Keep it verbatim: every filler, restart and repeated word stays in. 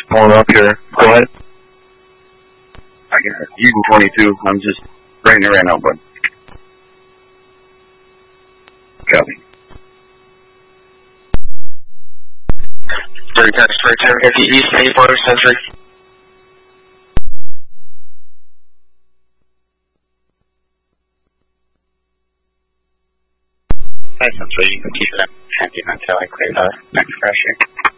pulling up here. Go ahead. I got Eden twenty-two. I'm just writing it right now, bud. Copy. Three times three two. If you east eight four century. Nice, that's where you can keep it empty until I clear the next pressure.